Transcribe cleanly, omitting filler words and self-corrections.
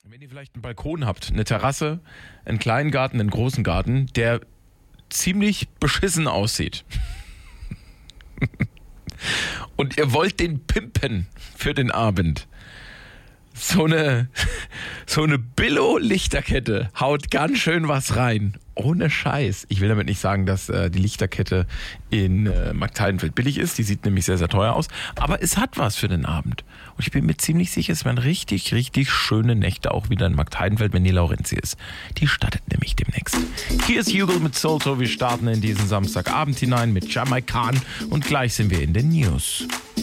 Wenn ihr vielleicht einen Balkon habt, eine Terrasse, einen kleinen Garten, einen großen Garten, der ziemlich beschissen aussieht und ihr wollt den pimpen für den Abend, so eine Billo-Lichterkette haut ganz schön was rein. Ohne Scheiß. Ich will damit nicht sagen, dass die Lichterkette in Marktheidenfeld billig ist. Die sieht nämlich sehr, sehr teuer aus. Aber es hat was für den Abend. Und ich bin mir ziemlich sicher, es werden richtig, richtig schöne Nächte auch wieder in Marktheidenfeld, wenn die Laurenzi ist. Die startet nämlich demnächst. Hier ist Hugel mit Soulto. Wir starten in diesen Samstagabend hinein mit Jamaican. Und gleich sind wir in den News.